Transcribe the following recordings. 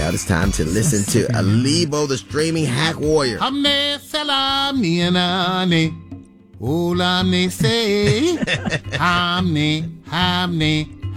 out. It's time to listen to Alibo, the streaming hack warrior. Hamne salam niyanane. Ulamne say. Hamne, hamne,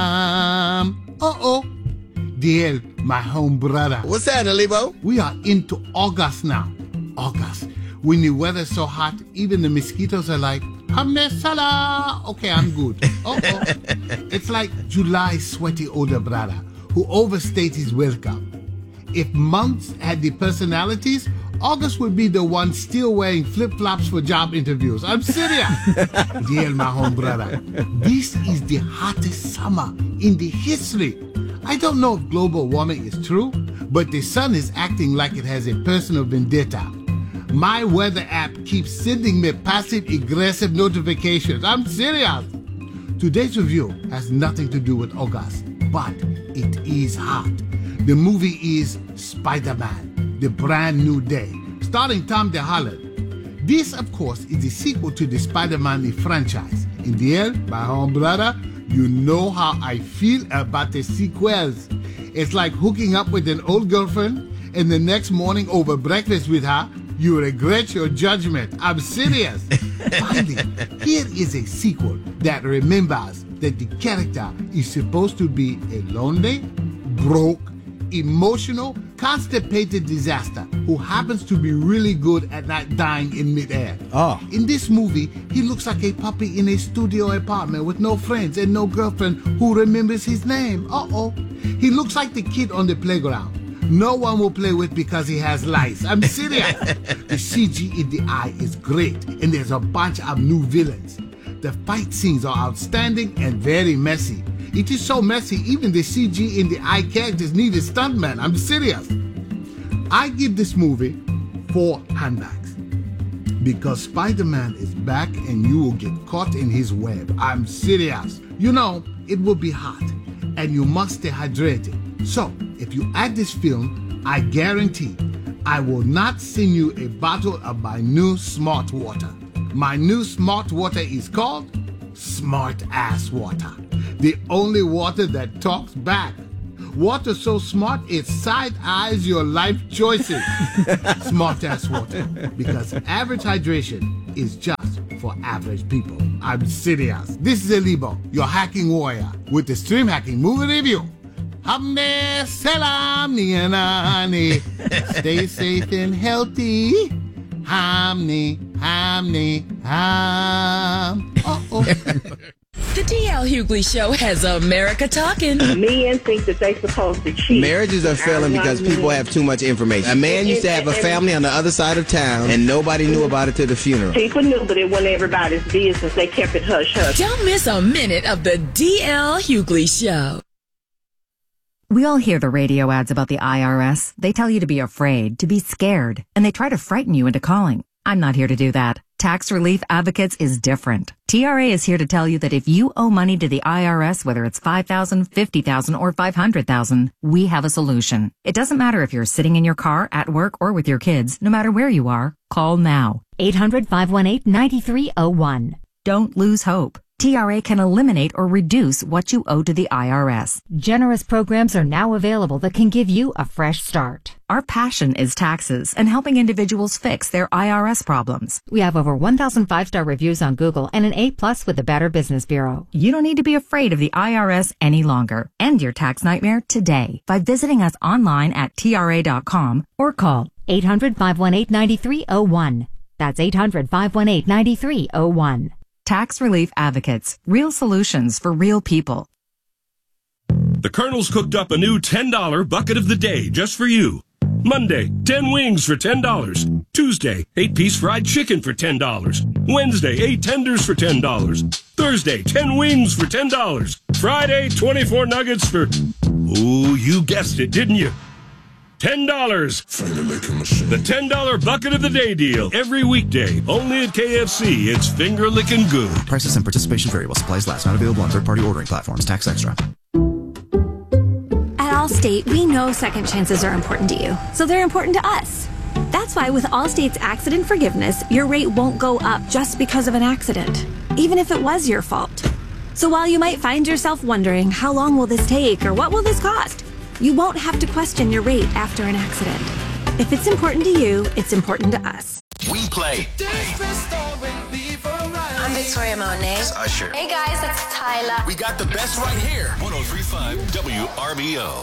ham. Uh-oh. DL, my home brother. What's that, Alibo? We are into August now. August. When the weather's so hot, even the mosquitoes are like, Hamne Salah. Okay, I'm good. Uh-oh. It's like July's sweaty older brother who overstates his welcome. If months had the personalities, August would be the one still wearing flip-flops for job interviews. I'm serious. Dear my home brother, this is the hottest summer in the history. I don't know if global warming is true, but the sun is acting like it has a personal vendetta. My weather app keeps sending me passive-aggressive notifications. I'm serious. Today's review has nothing to do with August, but it is hot. The movie is Spider-Man, The Brand New Day, starring Tom DeHolland. This, of course, is the sequel to the Spider-Man franchise. In the end, my home brother, you know how I feel about the sequels. It's like hooking up with an old girlfriend and the next morning over breakfast with her, you regret your judgment. I'm serious. Finally, here is a sequel that remembers that the character is supposed to be a lonely, broke, emotional, constipated disaster who happens to be really good at not dying in midair. Oh. In this movie, he looks like a puppy in a studio apartment with no friends and no girlfriend who remembers his name. Uh-oh. He looks like the kid on the playground. No one will play with because he has lice. I'm serious. The CG in the eye is great, and there's a bunch of new villains. The fight scenes are outstanding and very messy. It is so messy, even the CG in the eye characters need a stuntman. I'm serious. I give this movie 4 handbags because Spider-Man is back and you will get caught in his web. I'm serious. You know, it will be hot and you must stay hydrated. So, if you add this film, I guarantee I will not send you a bottle of my new smart water. My new smart water is called Smart Ass Water. The only water that talks back. Water so smart it side-eyes your life choices. Smart Ass Water. Because average hydration is just for average people. I'm serious. This is Alibo, your hacking warrior, with the Stream Hacking Movie Review. Hamne salam niyanane. Stay safe and healthy. Hamne, hamne, ham. Uh-oh. The D.L. Hughley Show has America talking. Men think that they're supposed to cheat. Marriages are failing because people have too much information. A man used to have a family on the other side of town, and nobody knew about it till the funeral. People knew, but it wasn't everybody's business. They kept it hush-hush. Don't miss a minute of the D.L. Hughley Show. We all hear the radio ads about the IRS. They tell you to be afraid, to be scared, and they try to frighten you into calling. I'm not here to do that. Tax Relief Advocates is different. TRA is here to tell you that if you owe money to the IRS, whether it's $5,000, $50,000, or $500,000, we have a solution. It doesn't matter if you're sitting in your car, at work, or with your kids. No matter where you are, call now. 800-518-9301. Don't lose hope. TRA can eliminate or reduce what you owe to the IRS. Generous programs are now available that can give you a fresh start. Our passion is taxes and helping individuals fix their IRS problems. We have over 1,000 5-star reviews on Google and an A+ with the Better Business Bureau. You don't need to be afraid of the IRS any longer. End your tax nightmare today by visiting us online at TRA.com or call 800-518-9301. That's 800-518-9301. Tax Relief Advocates. Real solutions for real people. The Colonel's cooked up a new $10 bucket of the day just for you. Monday, 10 wings for $10. Tuesday, 8-piece fried chicken for $10. Wednesday, 8 tenders for $10. Thursday, 10 wings for $10. Friday, 24 nuggets for... Oh, you guessed it, didn't you? $10. The $10 bucket of the day deal. Every weekday. Only at KFC. It's finger licking good. Prices and participation vary while supplies last. Not available on third-party ordering platforms. Tax extra. At Allstate, we know second chances are important to you, so they're important to us. That's why with Allstate's accident forgiveness, your rate won't go up just because of an accident, even if it was your fault. So while you might find yourself wondering, how long will this take or what will this cost? You won't have to question your rate after an accident. If it's important to you, it's important to us. We play. I'm Victoria Monet. It's Usher. Hey guys, it's Tyler. We got the best right here. 103.5 WRBO.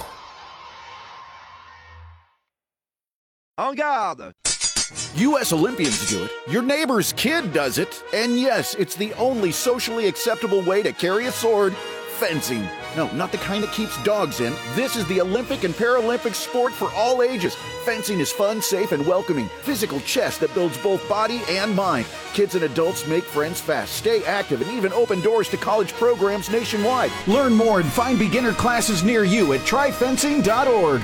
En garde! U.S. Olympians do it. Your neighbor's kid does it. And yes, it's the only socially acceptable way to carry a sword. Fencing. No, not the kind that keeps dogs in. This is the Olympic and Paralympic sport for all ages. Fencing is fun, safe, and welcoming. Physical chess that builds both body and mind. Kids and adults make friends fast, stay active, and even open doors to college programs nationwide. Learn more and find beginner classes near you at tryfencing.org.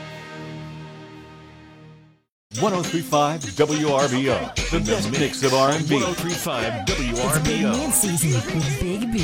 103.5 WRBO. The best mix of R&B. 103.5 WRBO. It's Big Man season with Big B.